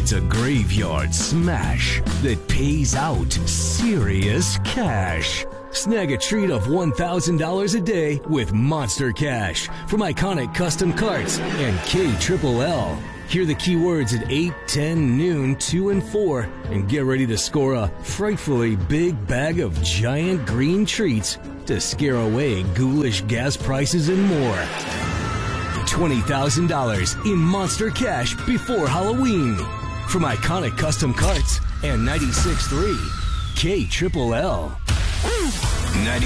It's a graveyard smash that pays out serious cash. Snag a treat of $1,000 a day with Monster Cash from Iconic Custom Carts and KLLL. Hear the keywords at 8, 10, noon, 2, and 4, and get ready to score a frightfully big bag of giant green treats to scare away ghoulish gas prices and more. $20,000 in Monster Cash before Halloween from Iconic Custom Carts and 96.3 KLLL.